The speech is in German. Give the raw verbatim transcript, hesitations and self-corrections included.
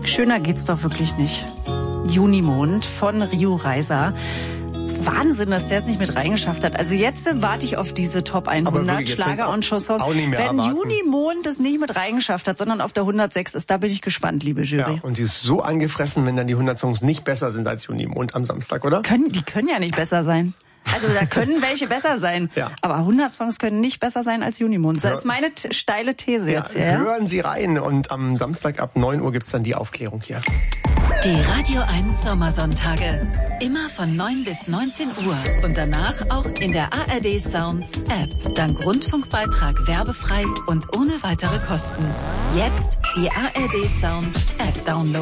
Schöner geht's doch wirklich nicht. Junimond von Rio Reiser. Wahnsinn, dass der es nicht mit reingeschafft hat. Also jetzt warte ich auf diese Top hundert Schlager und Chansons. Wenn erwarten. Junimond es nicht mit reingeschafft hat, sondern auf der hundertsechs ist, da bin ich gespannt, liebe Jury. Ja, und die ist so angefressen, wenn dann die hundert Songs nicht besser sind als Junimond am Samstag, oder? Können, die können ja nicht besser sein. Also da können welche besser sein, ja. aber hundert Songs können nicht besser sein als Junimond. Das ist meine t- steile These ja, jetzt hier. Ja? Hören Sie rein und am Samstag ab neun Uhr gibt's dann die Aufklärung hier. Die Radio eins Sommersonntage. Immer von neun bis neunzehn Uhr und danach auch in der A R D Sounds App. Dank Rundfunkbeitrag werbefrei und ohne weitere Kosten. Jetzt die A R D Sounds App downloaden.